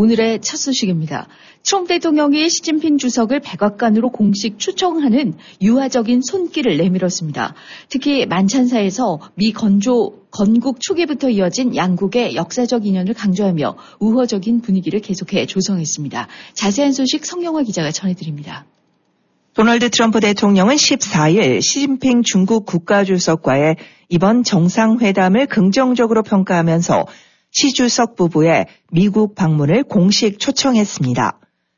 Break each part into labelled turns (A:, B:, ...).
A: 오늘의 첫 소식입니다. 트럼프 대통령이 시진핑 주석을 백악관으로 공식 초청하는 유화적인 손길을 내밀었습니다. 특히 만찬사에서 미 건국 초기부터 이어진 양국의 역사적 인연을 강조하며 우호적인 분위기를 계속해 조성했습니다. 자세한 소식 성영화 기자가 전해드립니다.
B: 도널드 트럼프 대통령은 14일 시진핑 중국 국가주석과의 이번 정상회담을 긍정적으로 평가하면서 시 주석 부부의 미국 방문을 공식 초청했습니다.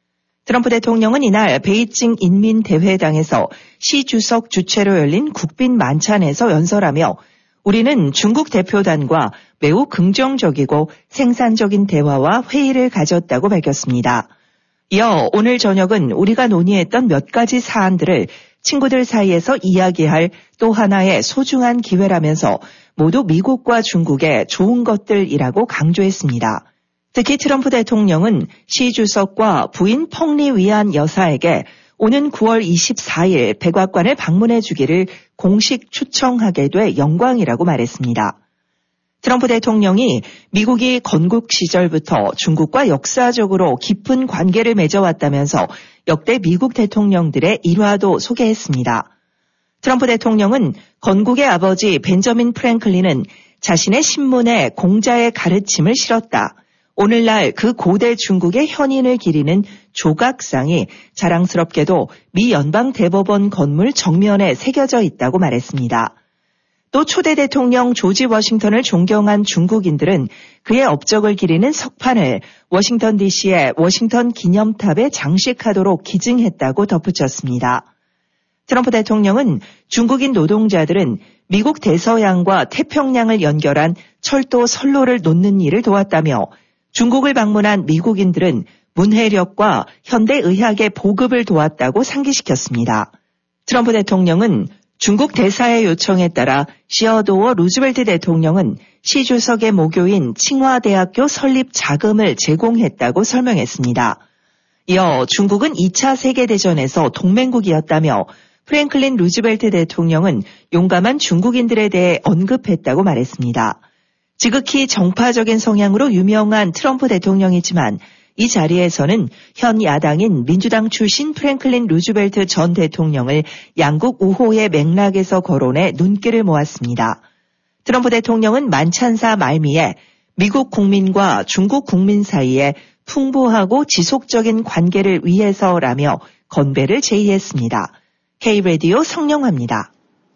B: 트럼프 대통령은 이날 베이징 인민대회당에서 시 주석 주최로 열린 국빈 만찬에서 연설하며 우리는 중국 대표단과 매우 긍정적이고 생산적인 대화와 회의를 가졌다고 밝혔습니다. 이어 오늘 저녁은 우리가 논의했던 몇 가지 사안들을 친구들 사이에서 이야기할 또 하나의 소중한 기회라면서 모두 미국과 중국의 좋은 것들이라고 강조했습니다. 특히 트럼프 대통령은 시 주석과 부인 펑리 위안 여사에게 오는 9월 24일 백악관을 방문해 주기를 공식 초청하게 돼 영광이라고 말했습니다. 트럼프 대통령이 미국이 건국 시절부터 중국과 역사적으로 깊은 관계를 맺어왔다면서 역대 미국 대통령들의 일화도 소개했습니다. 트럼프 대통령은 건국의 아버지 벤저민 프랭클린은 자신의 신문에 공자의 가르침을 실었다. 오늘날 그 고대 중국의 현인을 기리는 조각상이 자랑스럽게도 미 연방대법원 건물 정면에 새겨져 있다고 말했습니다. 또 초대 대통령 조지 워싱턴을 존경한 중국인들은 그의 업적을 기리는 석판을 워싱턴 DC의 워싱턴 기념탑에 장식하도록 기증했다고 덧붙였습니다. 트럼프 대통령은 중국인 노동자들은 미국 대서양과 태평양을 연결한 철도 선로를 놓는 일을 도왔다며 중국을 방문한 미국인들은 문해력과 현대의학의 보급을 도왔다고 상기시켰습니다. 트럼프 대통령은 중국 대사의 요청에 따라 시어도어 루즈벨트 대통령은 시 주석의 모교인 칭화대학교 설립 자금을 제공했다고 설명했습니다. 이어 중국은 2차 세계대전에서 동맹국이었다며 프랭클린 루즈벨트 대통령은 용감한 중국인들에 대해 언급했다고 말했습니다. 지극히 정파적인 성향으로 유명한 트럼프 대통령이지만 이 자리에서는 현 야당인 민주당 출신 프랭클린 루즈벨트 전 대통령을 양국 우호의 맥락에서 거론해 눈길을 모았습니다. 트럼프 대통령은 만찬사 말미에 미국 국민과 중국 국민 사이에 풍부하고 지속적인 관계를 위해서라며 건배를 제의했습니다. K-라디오 성영화입니다.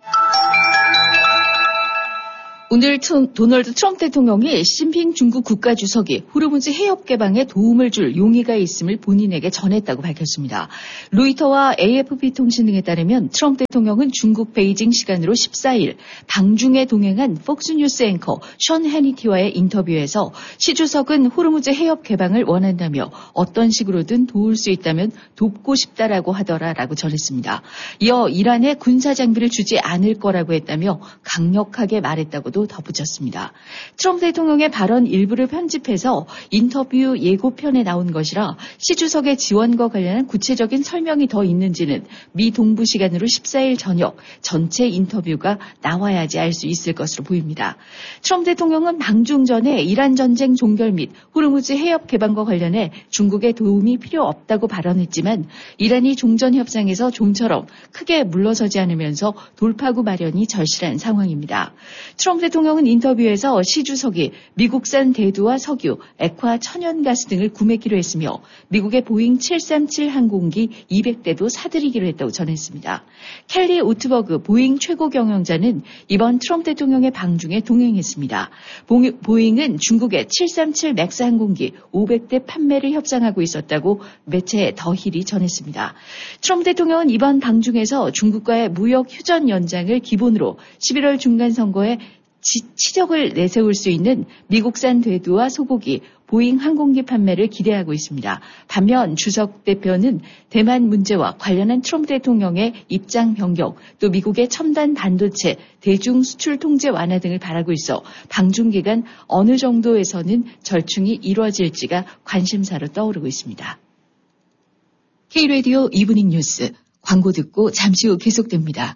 A: 오늘 도널드 트럼프 대통령이 시진핑 중국 국가주석이 호르무즈 해협 개방에 도움을 줄 용의가 있음을 본인에게 전했다고 밝혔습니다. 로이터와 AFP 통신 등에 따르면 트럼프 대통령은 중국 베이징 시간으로 14일 방중에 동행한 폭스뉴스 앵커 션 해니티와의 인터뷰에서 시 주석은 호르무즈 해협 개방을 원한다며 어떤 식으로든 도울 수 있다면 돕고 싶다라고 하더라라고 전했습니다. 이어 이란에 군사 장비를 주지 않을 거라고 했다며 강력하게 말했다고도 덧붙였습니다. 트럼프 대통령의 발언 일부를 편집해서 인터뷰 예고편에 나온 것이라 시 주석의 지원과 관련한 구체적인 설명이 더 있는지는 미 동부 시간으로 14일 저녁 전체 인터뷰가 나와야지 알 수 있을 것으로 보입니다. 트럼프 대통령은 방중 전에 이란 전쟁 종결 및 호르무즈 해협 개방과 관련해 중국의 도움이 필요 없다고 발언했지만 이란이 종전 협상에서 좀처럼 크게 물러서지 않으면서 돌파구 마련이 절실한 상황입니다. 트럼프 대통령은 인터뷰에서 시 주석이 미국산 대두와 석유, 액화, 천연가스 등을 구매키로 했으며 미국의 보잉 737 항공기 200대도 사들이기로 했다고 전했습니다. 켈리 오트버그 보잉 최고 경영자는 이번 트럼프 대통령의 방중에 동행했습니다. 보잉은 중국의 737 맥스 항공기 500대 판매를 협상하고 있었다고 매체 더 힐이 전했습니다. 트럼프 대통령은 이번 방중에서 중국과의 무역 휴전 연장을 기본으로 11월 중간 선거에 치적을 내세울 수 있는 미국산 대두와 소고기, 보잉 항공기 판매를 기대하고 있습니다. 반면 주석 대표는 대만 문제와 관련한 트럼프 대통령의 입장 변경, 또 미국의 첨단 반도체, 대중 수출 통제 완화 등을 바라고 있어 방중 기간 어느 정도에서는 절충이 이루어질지가 관심사로 떠오르고 있습니다. K-라디오 이브닝 뉴스, 광고 듣고 잠시 후 계속됩니다.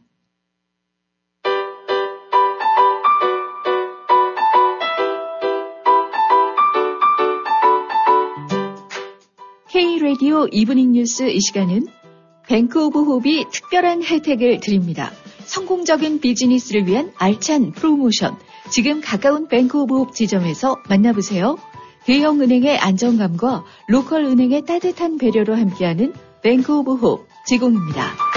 A: K-라디오 이브닝 뉴스 이 시간은 뱅크 오브 홉이 특별한 혜택을 드립니다. 성공적인 비즈니스를 위한 알찬 프로모션. 지금 가까운 뱅크 오브 홉 지점에서 만나보세요. 대형은행의 안정감과 로컬 은행의 따뜻한 배려로 함께하는 뱅크 오브 홉 제공입니다.